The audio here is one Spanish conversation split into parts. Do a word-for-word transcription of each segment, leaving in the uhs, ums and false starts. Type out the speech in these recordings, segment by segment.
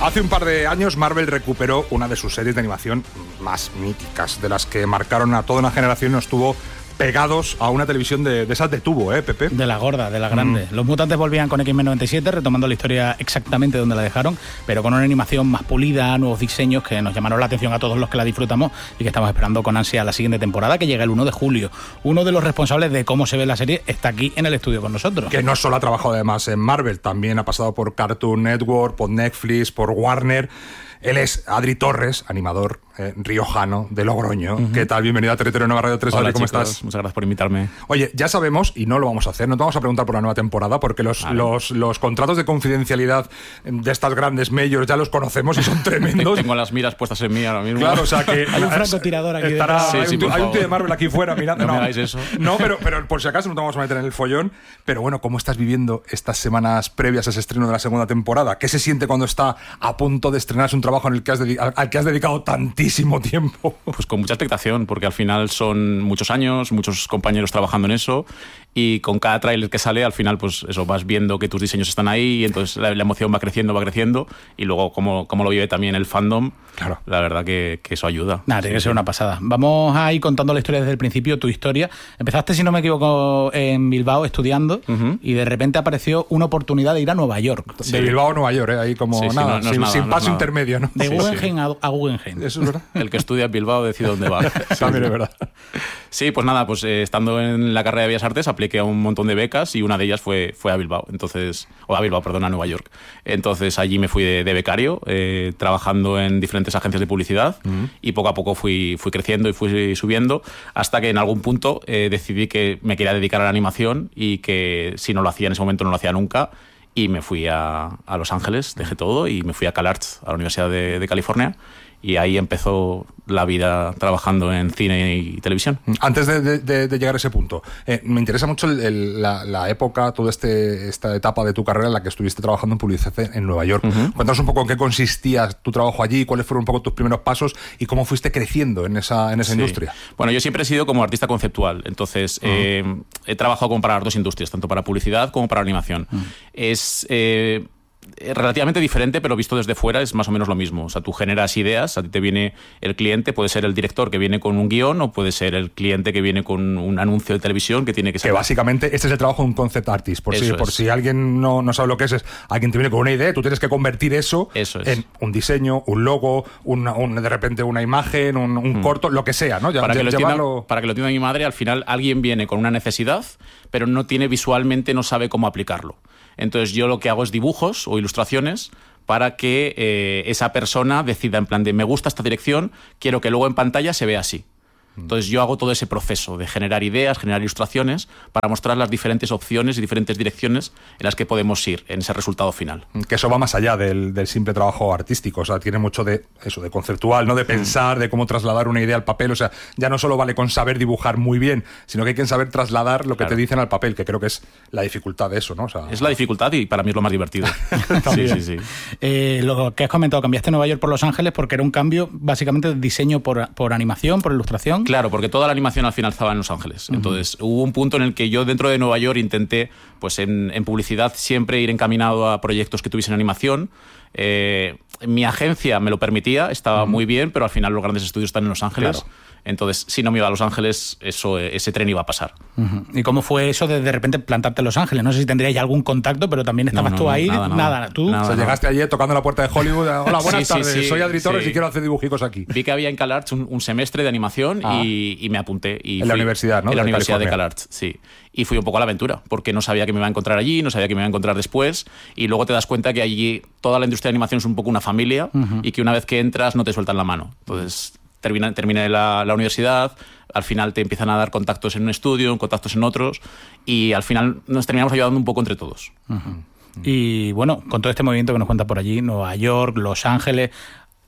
Hace un par de años Marvel recuperó una de sus series de animación más míticas, de las que marcaron a toda una generación y nos tuvo pegados a una televisión de, de esas de tubo, ¿eh, Pepe? De la gorda, de la grande. Mm. Los mutantes volvían con X Men noventa y siete, retomando la historia exactamente donde la dejaron, pero con una animación más pulida, nuevos diseños que nos llamaron la atención a todos los que la disfrutamos y que estamos esperando con ansia la siguiente temporada, que llega el uno de julio. Uno de los responsables de cómo se ve la serie está aquí en el estudio con nosotros. Que no solo ha trabajado además en Marvel, también ha pasado por Cartoon Network, por Netflix, por Warner. Él es Adri Torres, animador eh, riojano de Logroño. Uh-huh. ¿Qué tal? Bienvenido a Territorio Nueva Radio tres. Hola, Adri, ¿cómo chicos, estás? Muchas gracias por invitarme. Oye, ya sabemos, y no lo vamos a hacer, no te vamos a preguntar por la nueva temporada, porque los, vale. los, los contratos de confidencialidad de estas grandes majors ya los conocemos y son tremendos. Tengo las miras puestas en mí ahora mismo. Claro, o sea que... hay un francotirador aquí. Estará, sí, hay, sí, un, hay un tío de Marvel aquí fuera mirando. No, no me hagáis eso. No, pero, pero por si acaso no te vamos a meter en el follón. Pero bueno, ¿cómo estás viviendo estas semanas previas a ese estreno de la segunda temporada? ¿Qué se siente cuando está a punto de estrenarse un trabajo en el que has dedi- al que has dedicado tantísimo tiempo? Pues con mucha expectación, porque al final son muchos años, muchos compañeros trabajando en eso, y con cada tráiler que sale, al final, pues eso, vas viendo que tus diseños están ahí, y entonces la, la emoción va creciendo, va creciendo, y luego como, como lo vive también el fandom, claro. La verdad que, que eso ayuda. Nada, tiene que ser una pasada. Vamos a ir contando la historia desde el principio, tu historia. Empezaste, si no me equivoco, en Bilbao estudiando, uh-huh. y de repente apareció una oportunidad de ir a Nueva York. Sí. De Bilbao a Nueva York, ¿eh? Ahí como sí, sí, nada, no, no sin, nada, sin no paso nada. intermedio, ¿no? De sí, Guggenheim sí. a, a Guggenheim. Eso es verdad. El que estudia en Bilbao decide dónde va. También es verdad. Sí, pues nada, pues eh, estando en la carrera de Bellas Artes apliqué a un montón de becas y una de ellas fue, fue a Bilbao, entonces, o a Bilbao, perdón, a Nueva York. Entonces allí me fui de, de becario, eh, trabajando en diferentes agencias de publicidad, uh-huh. y poco a poco fui, fui creciendo y fui subiendo, hasta que en algún punto eh, decidí que me quería dedicar a la animación y que si no lo hacía en ese momento no lo hacía nunca. Y me fui a, a Los Ángeles, dejé todo y me fui a CalArts, a la Universidad de, de California. Y ahí empezó la vida trabajando en cine y televisión. Antes de, de, de llegar a ese punto, eh, me interesa mucho el, el, la, la época, toda este, esta etapa de tu carrera en la que estuviste trabajando en publicidad en Nueva York. Uh-huh. Cuéntanos un poco en qué consistía tu trabajo allí, cuáles fueron un poco tus primeros pasos y cómo fuiste creciendo en esa, en esa sí. industria. Bueno, yo siempre he sido como artista conceptual, entonces uh-huh. eh, he trabajado como para las dos industrias, tanto para publicidad como para animación. Uh-huh. Es... Eh, relativamente diferente, pero visto desde fuera es más o menos lo mismo. O sea, tú generas ideas, a ti te viene el cliente, puede ser el director que viene con un guión o puede ser el cliente que viene con un anuncio de televisión que tiene que ser... Que básicamente este es el trabajo de un concept artist. Por, si, por si alguien no, no sabe lo que es, es alguien te viene con una idea, tú tienes que convertir eso, eso es. en un diseño, un logo, una, un, de repente una imagen, un, un hmm. corto, lo que sea, ¿no? Ya, para, que lo entienda, llamarlo... para que lo entienda mi madre, al final alguien viene con una necesidad, pero no tiene visualmente, no sabe cómo aplicarlo. Entonces yo lo que hago es dibujos o ilustraciones para que eh, esa persona decida en plan de me gusta esta dirección, quiero que luego en pantalla se vea así. Entonces yo hago todo ese proceso de generar ideas, generar ilustraciones para mostrar las diferentes opciones y diferentes direcciones en las que podemos ir en ese resultado final. Que eso va más allá del, del simple trabajo artístico, o sea, tiene mucho de eso, de conceptual, ¿no? De pensar, mm. de cómo trasladar una idea al papel, o sea, ya no solo vale con saber dibujar muy bien, sino que hay que saber trasladar lo que claro. te dicen al papel, que creo que es la dificultad de eso, ¿no? O sea, es la dificultad y para mí es lo más divertido. sí, sí, sí. Eh, lo que has comentado, cambiaste Nueva York por Los Ángeles porque era un cambio básicamente de diseño por, por animación, por ilustración. Claro, porque toda la animación al final estaba en Los Ángeles. Uh-huh. Entonces hubo un punto en el que yo dentro de Nueva York intenté, pues en, en publicidad, siempre ir encaminado a proyectos que tuviesen animación. Eh, mi agencia me lo permitía, estaba uh-huh. muy bien, pero al final los grandes estudios están en Los Ángeles. Claro. Entonces, si no me iba a Los Ángeles, eso, ese tren iba a pasar. Uh-huh. ¿Y cómo fue eso de de repente plantarte en Los Ángeles? No sé si tendrías ya algún contacto, pero también estabas no, no, tú ahí. Nada, nada, nada tú. Nada, o sea, no. llegaste allí tocando la puerta de Hollywood. Hola, buenas sí, tardes. Sí, sí, soy Adri Torres sí. y quiero hacer dibujicos aquí. Vi que había en CalArts un, un semestre de animación ah. y, y me apunté. Y en fui, la universidad, ¿no? En la de Universidad California. de CalArts, sí. Y fui un poco a la aventura, porque no sabía que me iba a encontrar allí, no sabía que me iba a encontrar después, y luego te das cuenta que allí toda la industria de animación es un poco una familia, uh-huh. y que una vez que entras no te sueltan la mano. Entonces... Termina, terminé la, la universidad, al final te empiezan a dar contactos en un estudio, contactos en otros, y al final nos terminamos ayudando un poco entre todos. Uh-huh. Y bueno, con todo este movimiento que nos cuenta por allí, Nueva York, Los Ángeles,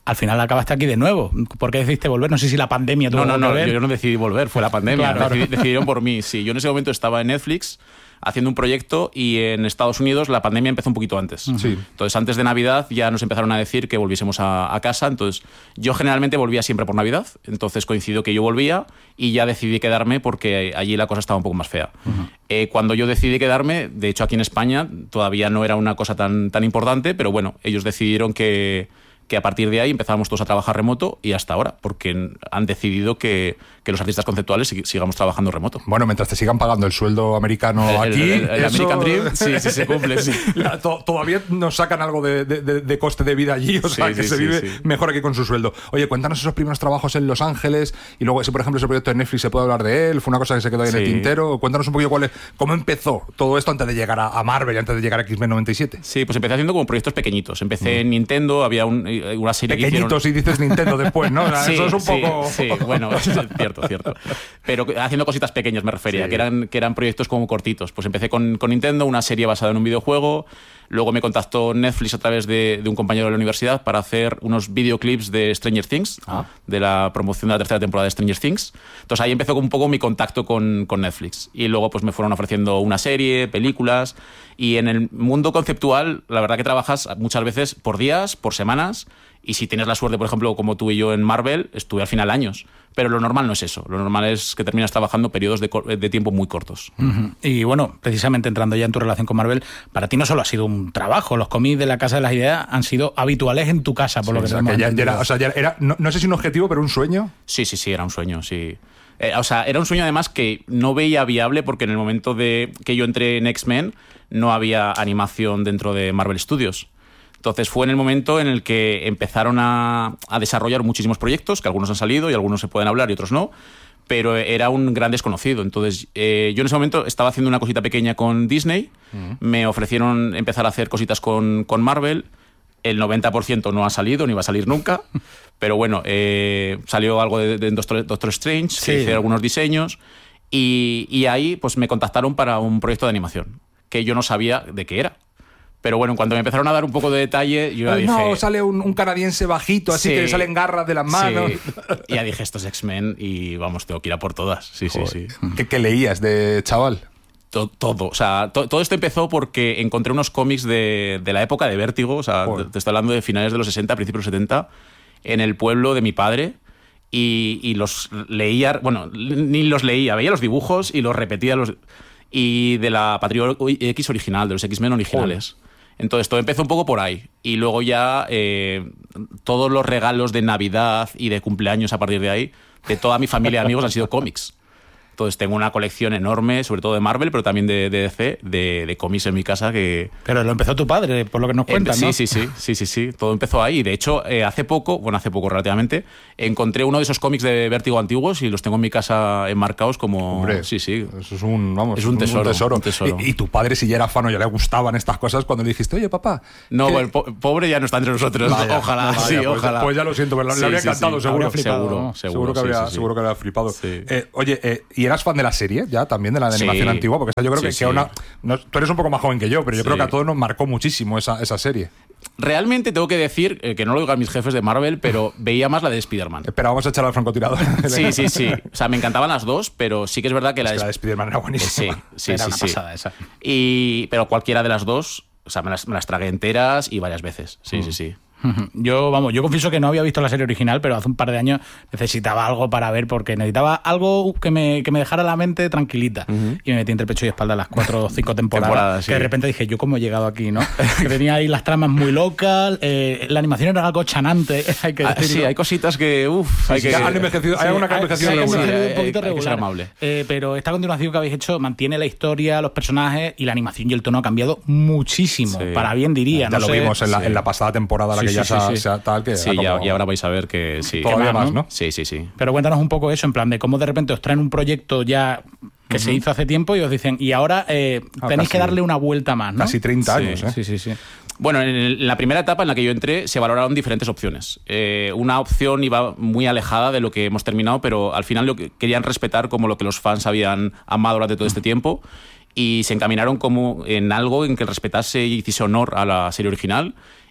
al final acabaste aquí de nuevo. ¿Por qué decidiste volver? No sé si la pandemia tuvo No, no, algo no, que ver. yo no decidí volver, fue la pandemia. Claro. Decidi- decidieron por mí, sí. Yo en ese momento estaba en Netflix haciendo un proyecto y en Estados Unidos la pandemia empezó un poquito antes. Sí. Entonces, antes de Navidad ya nos empezaron a decir que volviésemos a, a casa. Entonces, yo generalmente volvía siempre por Navidad. Entonces, coincidió que yo volvía y ya decidí quedarme porque allí la cosa estaba un poco más fea. Uh-huh. Eh, cuando yo decidí quedarme, de hecho aquí en España todavía no era una cosa tan, tan importante, pero bueno, ellos decidieron que... que a partir de ahí empezábamos todos a trabajar remoto y hasta ahora, porque han decidido que, que los artistas conceptuales sigamos trabajando remoto. Bueno, mientras te sigan pagando el sueldo americano el, aquí... El, el, el eso... American Dream, sí, sí se cumple, sí. La, to, todavía nos sacan algo de, de, de coste de vida allí, o sea, sí, que sí, se sí, vive sí. mejor aquí con su sueldo. Oye, cuéntanos esos primeros trabajos en Los Ángeles y luego, ese, por ejemplo, ese proyecto de Netflix, ¿se puede hablar de él? ¿Fue una cosa que se quedó ahí sí. en el tintero? Cuéntanos un poquito cuál es, cómo empezó todo esto antes de llegar a, a Marvel y antes de llegar a X-Men noventa y siete. Sí, pues empecé haciendo como proyectos pequeñitos. Empecé mm. en Nintendo, había un, una serie Pequeñitos, que hicieron... y dices Nintendo después, ¿no? sí, Eso es un sí, poco... Sí, bueno, cierto, cierto. Pero haciendo cositas pequeñas me refería, sí. que, eran, que eran proyectos como cortitos. Pues empecé con, con Nintendo, una serie basada en un videojuego. Luego me contactó Netflix a través de, de un compañero de la universidad para hacer unos videoclips de Stranger Things, ah. de la promoción de la tercera temporada de Stranger Things. Entonces ahí empezó un poco mi contacto con, con Netflix. Y luego pues me fueron ofreciendo una serie, películas. Y en el mundo conceptual, la verdad que trabajas muchas veces por días, por semanas. Y si tienes la suerte, por ejemplo, como tú y yo en Marvel, estuve al final años. Pero lo normal no es eso. Lo normal es que terminas trabajando periodos de, de tiempo muy cortos. Uh-huh. Y bueno, precisamente entrando ya en tu relación con Marvel, para ti no solo ha sido un trabajo. Los cómics de la Casa de las Ideas han sido habituales en tu casa, por sí, lo que, o sea, que ya, ya era, o sea, ya era, no, no sé si un objetivo, pero un sueño. Sí, sí, sí, era un sueño, sí. Eh, o sea, era un sueño además que no veía viable porque en el momento de que yo entré en X-Men no había animación dentro de Marvel Studios. Entonces fue en el momento en el que empezaron a, a desarrollar muchísimos proyectos, que algunos han salido y algunos se pueden hablar y otros no, pero era un gran desconocido. Entonces eh, yo en ese momento estaba haciendo una cosita pequeña con Disney, uh-huh. me ofrecieron empezar a hacer cositas con, con Marvel, el noventa por ciento no ha salido, ni va a salir nunca, pero bueno, eh, salió algo de, de Doctor, Doctor Strange, sí. hice algunos diseños y, y ahí pues me contactaron para un proyecto de animación, que yo no sabía de qué era. Pero bueno, cuando me empezaron a dar un poco de detalle, yo ya dije... No, sale un, un canadiense bajito, así sí, que le salen garras de las manos. Sí. Y ya dije, esto es X-Men y vamos, tengo que ir a por todas. Sí, Joder. sí, sí. ¿Qué, ¿Qué leías de chaval? Todo, todo. O sea, to, todo esto empezó porque encontré unos cómics de, de la época de Vértigo, o sea, Joder. te estoy hablando de finales de los sesenta, principios de los setenta, en el pueblo de mi padre. Y, y los leía, bueno, ni los leía, veía los dibujos y los repetía. Los, y de la Patria X original, de los X-Men originales. Joder. Entonces todo empezó un poco por ahí y luego ya eh, todos los regalos de Navidad y de cumpleaños a partir de ahí de toda mi familia y amigos han sido cómics. Entonces tengo una colección enorme, sobre todo de Marvel, pero también de, de D C, de, de cómics en mi casa que... Pero lo empezó tu padre, por lo que nos cuentas, sí, ¿no? Sí, sí, sí, sí, sí, todo empezó ahí. De hecho, eh, hace poco, bueno, hace poco relativamente, encontré uno de esos cómics de Vértigo antiguos y los tengo en mi casa enmarcados como... Hombre, sí, sí. Eso es un, vamos, es un tesoro. Un tesoro. Un tesoro. Y, y tu padre, si ya era fan o ya le gustaban estas cosas, cuando le dijiste, oye, papá... No, pues el po pobre ya no está entre nosotros. Vaya, ojalá, vaya, sí, pues, ojalá. Pues ya lo siento, pero sí, le habría encantado, sí, sí. seguro. Flipado, seguro, ¿no? seguro. Seguro que habría, sí, sí, seguro que habría flipado. Sí. Eh, oye, eh, ¿y eras fan de la serie ya también, de la de animación sí. antigua? Porque yo creo sí, que, sí. que una, no, tú eres un poco más joven que yo, pero yo sí. creo que a todos nos marcó muchísimo esa, esa serie. Realmente tengo que decir, eh, que no lo digan mis jefes de Marvel, pero veía más la de Spider-Man. Espera, vamos a echar al francotirador. Sí, sí, sí. O sea, me encantaban las dos, pero sí que es verdad que, es la, que de... la de Spider-Man era buenísima. Sí, sí, era sí. una sí. pasada esa. Y, pero cualquiera de las dos, o sea, me las, me las tragué enteras y varias veces. Sí, mm. sí, sí. Yo, vamos, yo confieso que no había visto la serie original, pero hace un par de años necesitaba algo para ver, porque necesitaba algo que me, que me dejara la mente tranquilita. Uh-huh. Y me metí entre pecho y espalda las cuatro o cinco temporadas. temporadas sí. Que de repente dije, ¿yo cómo he llegado aquí, no? Que tenía ahí las tramas muy locas, eh, la animación era algo chanante. Hay que ah, sí, hay cositas que, uff, hay sí, que... Han envejecido, sí, hay alguna que ha envejecido sí, regular. Sí, un hay, poquito hay, regular. hay que ser amable. Eh, pero esta continuación que habéis hecho mantiene la historia, los personajes y la animación y el tono ha cambiado muchísimo. Sí. Para bien diría. Ya no lo sé. vimos en la, sí. en la pasada temporada, la sí, que ya sí, se, sí, se, se tal que sí, como... ya, y ahora vais a ver que sí. Todavía más, ¿no? Sí, sí, sí. Pero cuéntanos un poco eso, en plan de cómo de repente os traen un proyecto ya que uh-huh. se hizo hace tiempo y os dicen, y ahora eh, ah, tenéis casi, que darle una vuelta más, ¿no? Casi treinta sí, años, ¿eh? Sí, sí, sí. Bueno, en la primera etapa en la que yo entré se valoraron diferentes opciones. Eh, una opción iba muy alejada de lo que hemos terminado, pero al final lo que querían respetar como lo que los fans habían amado durante todo este tiempo y se encaminaron como en algo en que respetase y hiciese honor a la serie original.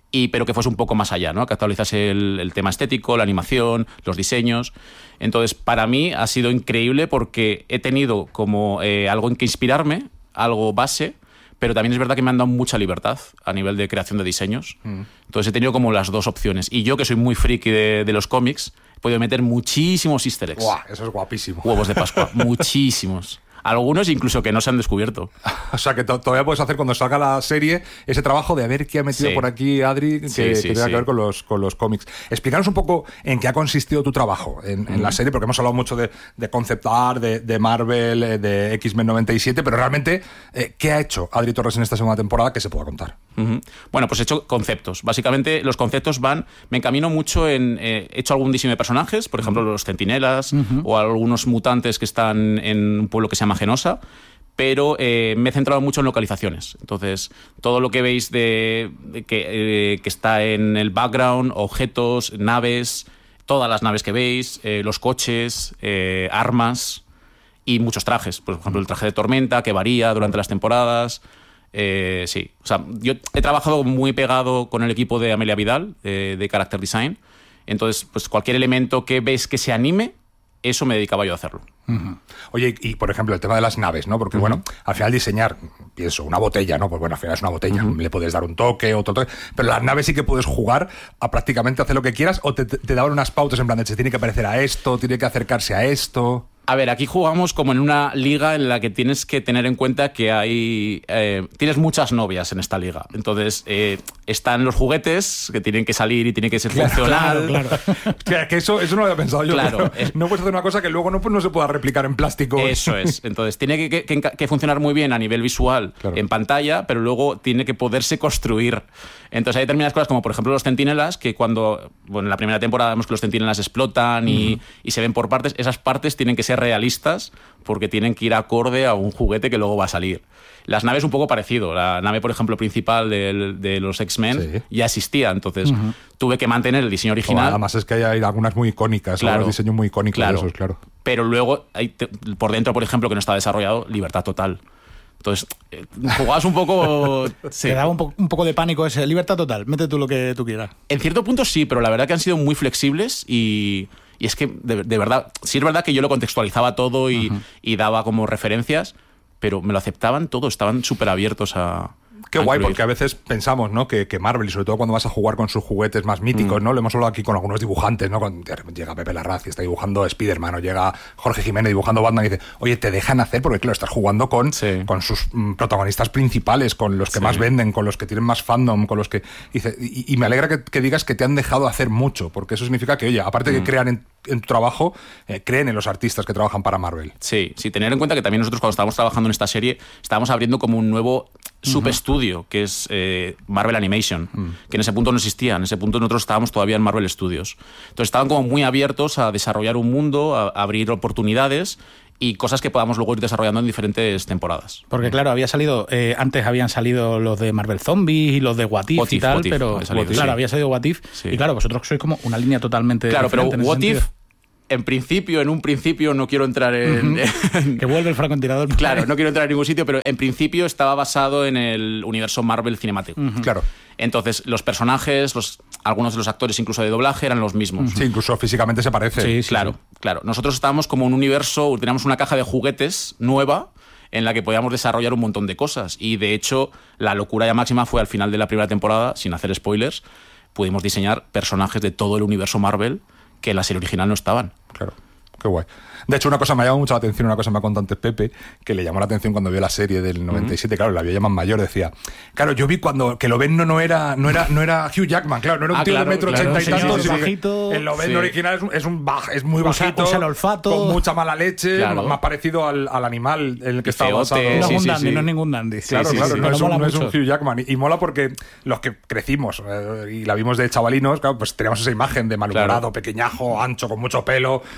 y, pero que fuese un poco más allá, ¿no? Que actualizase el, el tema estético, la animación, los diseños. Entonces, para mí ha sido increíble porque he tenido como eh, algo en que inspirarme, algo base, pero también es verdad que me han dado mucha libertad a nivel de creación de diseños. Mm. Entonces he tenido como las dos opciones. Y yo, que soy muy friki de, de los cómics, he podido meter muchísimos easter eggs. ¡Guau! Eso es guapísimo. Huevos de Pascua, muchísimos. Algunos incluso que no se han descubierto. O sea, que to- todavía puedes hacer cuando salga la serie ese trabajo de a ver qué ha metido sí. por aquí Adri que, sí, sí, que tenga sí. que ver con los, con los cómics. Explícanos un poco en qué ha consistido tu trabajo en, en mm. la serie, porque hemos hablado mucho de, de concept art, de, de Marvel, de X-Men noventa y siete, pero realmente, eh, ¿qué ha hecho Adri Torres en esta segunda temporada que se pueda contar? Uh-huh. Bueno, pues he hecho conceptos. Básicamente los conceptos van... Me encamino mucho en... Eh, he hecho algún diseño de personajes, por ejemplo, uh-huh. los centinelas uh-huh. o algunos mutantes que están en un pueblo que se llama Genosa, pero eh, me he centrado mucho en localizaciones. Entonces, todo lo que veis de, de que, eh, que está en el background, objetos, naves, todas las naves que veis, eh, los coches, eh, armas y muchos trajes. Por ejemplo, el traje de Tormenta, que varía durante las temporadas. Eh, sí, o sea, yo he trabajado muy pegado con el equipo de Amelia Vidal, eh, de Character Design. Entonces, pues cualquier elemento que veis que se anime, eso me dedicaba yo a hacerlo. Uh-huh. Oye, y por ejemplo, el tema de las naves, ¿no? Porque, uh-huh. bueno, al final diseñar, pienso, una botella, ¿no? Pues bueno, al final es una botella, uh-huh. le puedes dar un toque, otro toque, pero las naves sí que puedes jugar a prácticamente hacer lo que quieras, o te, te daban unas pautas en plan de se tiene que parecer a esto, tiene que acercarse a esto. A ver, aquí jugamos como en una liga en la que tienes que tener en cuenta que hay... Eh, tienes muchas novias en esta liga. Entonces, eh, están los juguetes que tienen que salir y tienen que ser claro, funcional. Claro, claro. que, que eso, eso no lo había pensado yo. Claro. Es, no puedes hacer una cosa que luego no, pues, no se pueda replicar en plástico. Eso es. Entonces, tiene que, que, que funcionar muy bien a nivel visual claro. en pantalla, pero luego tiene que poderse construir. Entonces, hay determinadas cosas, como por ejemplo los centinelas, que cuando... Bueno, en la primera temporada vemos que los centinelas explotan y, uh-huh. y se ven por partes. Esas partes tienen que ser realistas porque tienen que ir acorde a un juguete que luego va a salir. Las naves un poco parecido. La nave, por ejemplo, principal de, de los X-Men sí. ya existía, entonces uh-huh. tuve que mantener el diseño original. Oh, además es que hay, hay algunas muy icónicas, claro, algunos diseños muy icónicos claro. de esos, claro. Pero luego, hay te, por dentro, por ejemplo, que no está desarrollado, libertad total. Entonces, eh, jugabas un poco... Sí. Te daba un, po- un poco de pánico ese, libertad total, mete tú lo que tú quieras. En cierto punto sí, pero la verdad que han sido muy flexibles y... Y es que, de, de verdad, sí es verdad que yo lo contextualizaba todo y, uh-huh. y daba como referencias, pero me lo aceptaban todo, estaban súper abiertos a... Qué guay, porque a veces pensamos, ¿no? Que, que Marvel, y sobre todo cuando vas a jugar con sus juguetes más míticos, mm. ¿no? Lo hemos hablado aquí con algunos dibujantes, ¿no? Cuando llega Pepe Larraz y está dibujando Spider-Man, o llega Jorge Jiménez dibujando Batman y dice, oye, te dejan hacer, porque claro, estás jugando con, sí. con sus mm, protagonistas principales, con los que sí. más venden, con los que tienen más fandom, con los que... Dice, y, y me alegra que, que digas que te han dejado hacer mucho, porque eso significa que, oye, aparte mm. de que crean en, en tu trabajo, eh, creen en los artistas que trabajan para Marvel. Sí, sí, tener en cuenta que también nosotros cuando estábamos trabajando en esta serie, estábamos abriendo como un nuevo subestudio, uh-huh. que es eh, Marvel Animation, uh-huh. que en ese punto no existía, en ese punto nosotros estábamos todavía en Marvel Studios. Entonces estaban como muy abiertos a desarrollar un mundo, a, a abrir oportunidades y cosas que podamos luego ir desarrollando en diferentes temporadas. Porque claro, había salido, eh, antes habían salido los de Marvel Zombies y los de What If, What If y tal, What If, pero salido, claro, sí. había salido What If, sí. y claro, vosotros sois como una línea totalmente claro, diferente. Claro, pero What If... En principio, en un principio, no quiero entrar en... Uh-huh. en que vuelve el francotirador. Claro, no quiero entrar en ningún sitio, pero en principio estaba basado en el universo Marvel cinemático. Uh-huh. Claro. Entonces, los personajes, los, algunos de los actores incluso de doblaje eran los mismos. Sí, incluso físicamente se parece. Sí, sí, claro, sí. claro. Nosotros estábamos como un universo, teníamos una caja de juguetes nueva en la que podíamos desarrollar un montón de cosas. Y, de hecho, la locura ya máxima fue al final de la primera temporada, sin hacer spoilers, pudimos diseñar personajes de todo el universo Marvel que en la serie original no estaban. Claro, qué guay. De hecho, una cosa me ha llamado mucho la atención, una cosa me ha contado antes Pepe, que le llamó la atención cuando vio la serie del noventa y siete, uh-huh. claro, la vio ya más mayor, decía, claro, yo vi cuando que Loven no, no era no era no era Hugh Jackman, claro, no era un ah, tío claro, de metro claro, ochenta sí, y tantos, sí, bajito, el Loven sí. original es un, es un baj, es muy usa, bajito, usa el olfato, con mucha mala leche, claro. más parecido al, al animal en el que estaba basado. No es sí, un sí, dandy, sí. no es ningún dandy. Sí, claro, sí, claro, sí, no, sí. es un, no es un mucho. Hugh Jackman. Y, y mola porque los que crecimos eh, y la vimos de chavalinos, claro, pues teníamos esa imagen de malhumorado, claro. pequeñajo, ancho, con mucho pelo, claro. de, de Loven.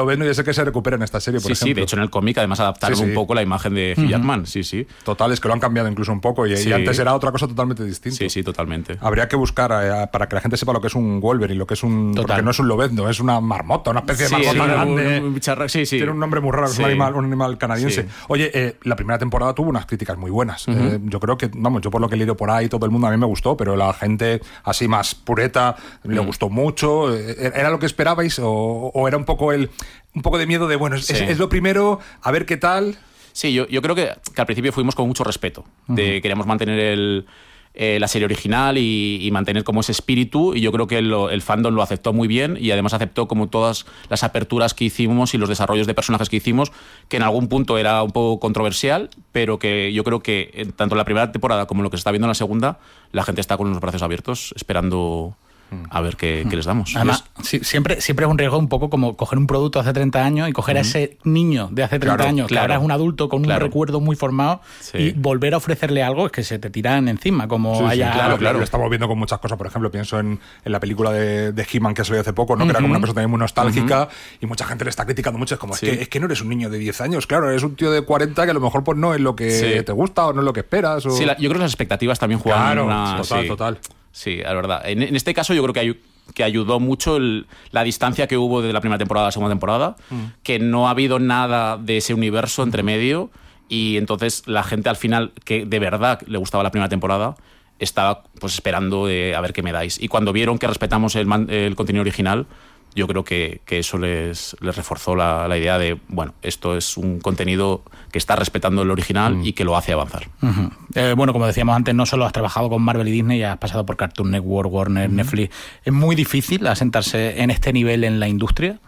Lobezno y ese que se recupera en esta serie, por sí, ejemplo. Sí, de hecho en el cómic además adaptaron sí, sí. un poco la imagen de Hugh Jackman, sí, sí. Total, es que lo han cambiado incluso un poco y, sí. y antes era otra cosa totalmente distinta. Sí, sí, totalmente. Habría que buscar eh, para que la gente sepa lo que es un Wolverine, lo que es un... Total. Porque no es un Lobezno, es una marmota, una especie sí, de marmota grande. Un, un bicharra, sí, sí. Tiene un nombre muy raro, sí. es un animal, un animal canadiense. Sí. Oye, eh, la primera temporada tuvo unas críticas muy buenas. Uh-huh. eh, yo creo que, vamos, yo por lo que he leído por ahí, todo el mundo a mí me gustó, pero la gente así más pureta uh-huh. le gustó mucho. ¿Era lo que esperabais o, o era un poco el un poco de miedo de, bueno, sí. es, es lo primero, a ver qué tal? Sí, yo, yo creo que, que al principio fuimos con mucho respeto. De, uh-huh. Queríamos mantener el, eh, la serie original y, y mantener como ese espíritu, y yo creo que lo, el fandom lo aceptó muy bien y además aceptó como todas las aperturas que hicimos y los desarrollos de personajes que hicimos, que en algún punto era un poco controversial, pero que yo creo que en, tanto en la primera temporada como en lo que se está viendo en la segunda, la gente está con los brazos abiertos esperando a ver qué, qué les damos. Además, sí, siempre, siempre es un riesgo un poco como coger un producto de hace treinta años y coger uh-huh. a ese niño de hace treinta claro, años, claro, que ahora es un adulto con claro. un recuerdo muy formado, sí. y volver a ofrecerle algo es que se te tiran encima, como sí, haya... Sí, claro, claro. Lo estamos viendo con muchas cosas. Por ejemplo, pienso en, en la película de, de He-Man que salió hace poco, ¿no? Uh-huh. que era como una cosa también muy nostálgica, uh-huh. y mucha gente le está criticando mucho. Es como, sí. es, que, es que no eres un niño de diez años, claro, eres un tío de cuarenta que a lo mejor pues no es lo que sí. te gusta o no es lo que esperas. O... Sí, la, yo creo que las expectativas también juegan claro, una... total, sí. total. Sí, la verdad. En, en este caso yo creo que hay... que ayudó mucho el, la distancia que hubo de la primera temporada a la segunda temporada, mm. que no ha habido nada de ese universo entre medio, y entonces la gente al final, que de verdad le gustaba la primera temporada, estaba pues esperando de, a ver qué me dais. Y cuando vieron que respetamos el, el contenido original, yo creo que, que eso les, les reforzó la, la idea de, bueno, esto es un contenido que está respetando el original mm. y que lo hace avanzar. Uh-huh. Eh, bueno, como decíamos antes, no solo has trabajado con Marvel y Disney, has pasado por Cartoon Network, Warner, uh-huh. Netflix. ¿Es muy difícil asentarse en este nivel en la industria?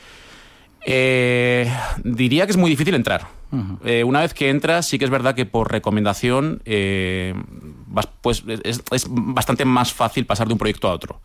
Eh, diría que es muy difícil entrar. Uh-huh. Eh, una vez que entras, sí que es verdad que por recomendación eh, vas, pues, es, es bastante más fácil pasar de un proyecto a otro.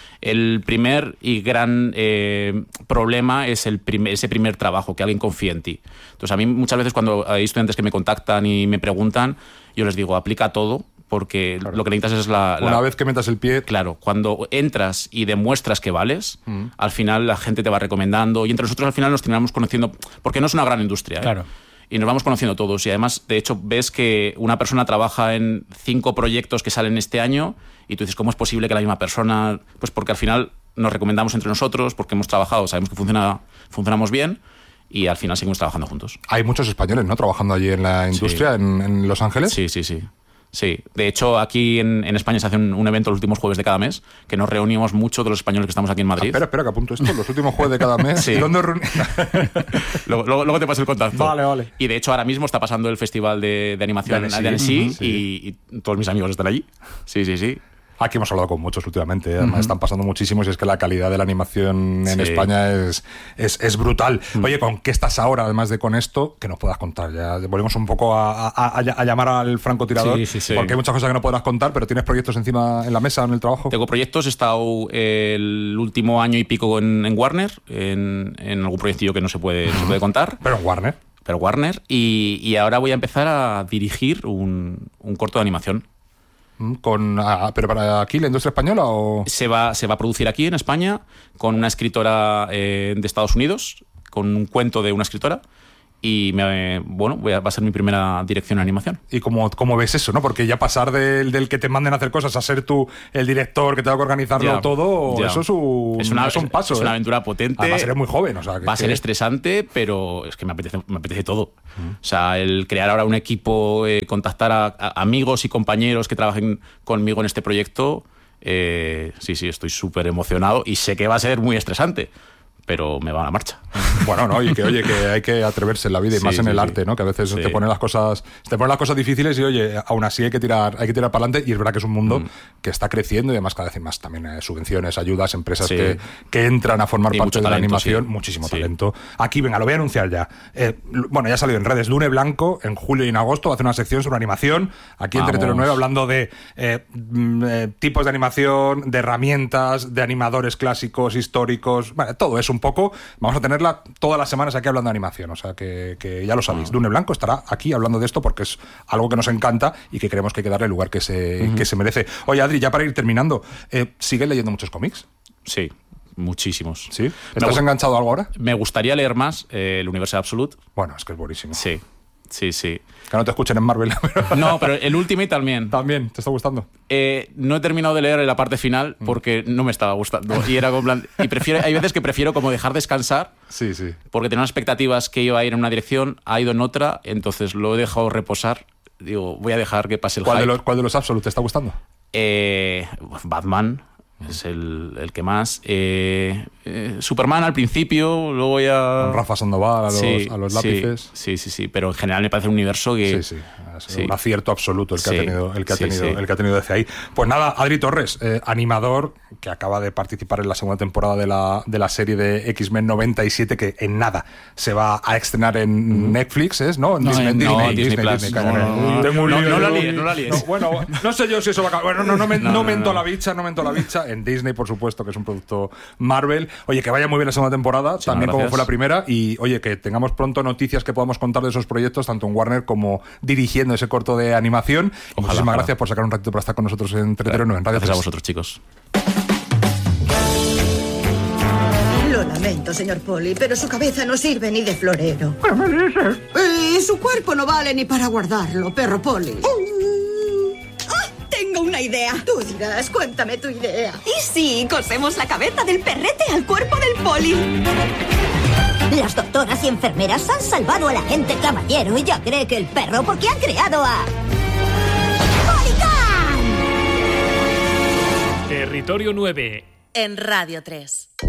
El primer y gran eh, problema es el primer, ese primer trabajo, que alguien confíe en ti. Entonces, a mí muchas veces cuando hay estudiantes que me contactan y me preguntan, yo les digo, aplica todo, porque claro. lo que necesitas es la, la... Una vez que metas el pie... Claro, cuando entras y demuestras que vales, mm. al final la gente te va recomendando, y entre nosotros al final nos terminamos conociendo, porque no es una gran industria, ¿eh? Claro. Y nos vamos conociendo todos. Y además, de hecho, ves que una persona trabaja en cinco proyectos que salen este año y tú dices, ¿cómo es posible que la misma persona...? Pues porque al final nos recomendamos entre nosotros, porque hemos trabajado, sabemos que funciona, funcionamos bien y al final seguimos trabajando juntos. Hay muchos españoles, ¿no?, trabajando allí en la industria, sí. en, en Los Ángeles. Sí, sí, sí. Sí, de hecho aquí en, en España se hace un, un evento los últimos jueves de cada mes, que nos reunimos mucho de los españoles que estamos aquí en Madrid. Ah, espera, espera, que apunto esto, los últimos jueves de cada mes. Sí. ¿Dónde reunimos? luego, luego, luego te paso el contacto. Vale, vale. Y de hecho ahora mismo está pasando el festival de, de animación de Annecy, uh-huh. y, sí. y todos mis amigos están allí. Sí, sí, sí. Aquí hemos hablado con muchos últimamente, ¿eh? Además uh-huh. están pasando muchísimos y es que la calidad de la animación en sí. España es, es, es brutal. Uh-huh. Oye, ¿con qué estás ahora, además de con esto? Que nos puedas contar. Ya volvemos un poco a, a, a, a llamar al francotirador, sí, sí, sí. porque hay muchas cosas que no podrás contar, pero ¿tienes proyectos encima en la mesa, en el trabajo? Tengo proyectos, he estado el último año y pico en, en Warner, en, en algún proyectillo que no se puede, no se puede contar. Pero en Warner. Pero Warner, y, y ahora voy a empezar a dirigir un, un corto de animación. Con, ah, ¿Pero para aquí, la industria española? O... Se va, se va a producir aquí en España con una escritora eh, de Estados Unidos, con un cuento de una escritora. Y me, bueno, voy a, va a ser mi primera dirección en animación. ¿Y cómo, cómo ves eso, no? Porque ya pasar del, del que te manden a hacer cosas a ser tú el director que tenga que organizarlo ya, todo, ya. eso es un, es una, es un paso. Es ¿eh? una aventura potente. Además eres muy joven. O sea, que va a ser que... estresante, pero es que me apetece, me apetece todo. Mm. O sea, el crear ahora un equipo, eh, contactar a, a amigos y compañeros que trabajen conmigo en este proyecto, eh, sí, sí, estoy súper emocionado y sé que va a ser muy estresante. Pero me va a la marcha. Bueno, no, y que oye, que hay que atreverse en la vida y sí, más en sí, el arte, ¿no? Que a veces sí. te ponen las cosas, te ponen las cosas difíciles y oye, aún así hay que tirar, hay que tirar para adelante, y es verdad que es un mundo mm. que está creciendo y además cada vez más también eh, subvenciones, ayudas, empresas sí. que, que entran a formar y parte de talento, la animación, sí. muchísimo sí. talento. Aquí, venga, lo voy a anunciar ya. Eh, bueno, ya ha salido en redes, Dune Blanco, en julio y en agosto va a hacer una sección sobre animación, aquí en Territorio nueve, hablando de eh, eh, tipos de animación, de herramientas, de animadores clásicos, históricos, bueno, todo eso un poco. Vamos a tenerla todas las semanas aquí hablando de animación, o sea que, que ya lo sabéis. Dune Blanco estará aquí hablando de esto porque es algo que nos encanta y que creemos que hay que darle el lugar que se, uh-huh. que se merece. Oye, Adri, ya para ir terminando, eh, ¿sigues leyendo muchos cómics? Sí, muchísimos. ¿Sí? ¿Estás enganchado a algo ahora? Me gustaría leer más eh, el Universo Absolute. Bueno, es que es buenísimo. Sí, sí, sí. Que no te escuchen en Marvel. Pero... No, pero el Ultimate también. También, ¿te está gustando? Eh, no he terminado de leer la parte final porque no me estaba gustando. Y era como plan, y prefiero, hay veces que prefiero como dejar descansar. Sí, sí. Porque tenía unas expectativas que iba a ir en una dirección, ha ido en otra, entonces lo he dejado reposar. Digo, voy a dejar que pase el ¿Cuál hype. de los, ¿Cuál de los Absolute te está gustando? Eh, Batman. Es el, el que más. Eh, eh, Superman al principio, luego ya. Con Rafa Sandoval a los, sí, a los lápices. Sí, sí, sí. Pero en general me parece un universo que. Sí, sí. Ha sido sí. un acierto absoluto el que Sí, ha tenido, el que ha sí, tenido, sí. el que ha tenido desde ahí. Pues nada, Adri Torres, eh, animador que acaba de participar en la segunda temporada de la, de la serie de X-Men noventa y siete, que en nada se va a estrenar en Netflix, ¿es? ¿No? En No, Disney, en- Disney, no, Disney, Disney Plus. Disney, No, cállate. no, no, Tengo un no, lío, no la tengo un líes, lío. no la líes. No, bueno, no sé yo si eso va a... Bueno, no, no, me, No, no no, mentó no. la bicha, no mentó la bicha. En Disney, por supuesto, que es un producto Marvel. Oye, que vaya muy bien la segunda temporada, Sí, también no, como gracias. fue la primera. Y, oye, que tengamos pronto noticias que podamos contar de esos proyectos, tanto en Warner como dirigiendo ese corto de animación. Y Ojalá, muchísimas ojalá. gracias por sacar un ratito para estar con nosotros en Territorio nueve, en Radio Gracias a tres. vosotros, chicos. Lo lamento, señor Polly, pero su cabeza no sirve ni de florero. ¿Qué me dices? Y su cuerpo no vale ni para guardarlo, perro Polly. ¡Ah! Tengo una idea. Tú dirás, cuéntame tu idea. ¿Y si cosemos la cabeza del perrete al cuerpo del poli? Las doctoras y enfermeras han salvado al agente caballero y ya cree que el perro porque han creado a... ¡Policán! Territorio nueve. En Radio tres.